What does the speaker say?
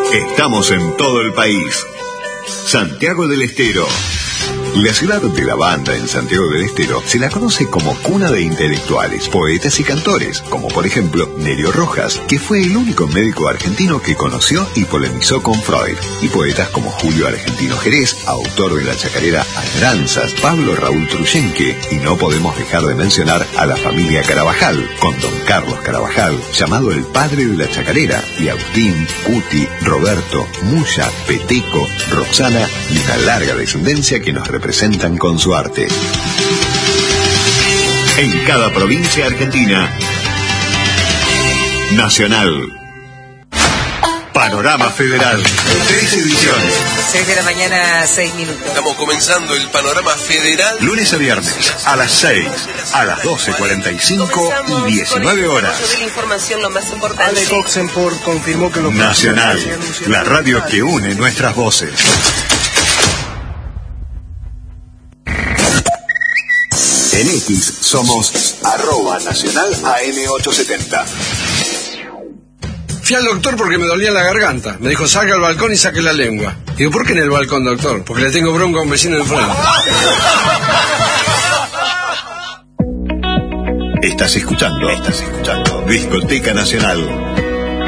Estamos en todo el país. Santiago del Estero. La ciudad de la banda en Santiago del Estero se la conoce como cuna de intelectuales, poetas y cantores, como por ejemplo Nerio Rojas, que fue el único médico argentino que conoció y polemizó con Freud, y poetas como Julio Argentino Jerez, autor de la chacarera Añoranzas, Pablo Raúl Truyenque, y no podemos dejar de mencionar a la familia Carabajal, con don Carlos Carabajal, llamado el padre de la chacarera, y Agustín, Cuti, Roberto, Muya, Peteco, Roxana y una larga descendencia que nos representan con su arte. En cada provincia argentina. Nacional. Panorama Federal. 3 ediciones. 6 de la mañana, 6 minutos. Estamos comenzando el Panorama Federal. Lunes a viernes, a las 6, a las 12:45 y 19 horas. La información lo más importante. Ale Oxenford confirmó que Nacional, la radio que une nuestras voces. En X somos @Nacional AM870. Fui al doctor porque me dolía la garganta. Me dijo, salga al balcón y saque la lengua. Digo, ¿por qué en el balcón, doctor? Porque le tengo bronca a un vecino de enfrente. Estás escuchando Discoteca Nacional.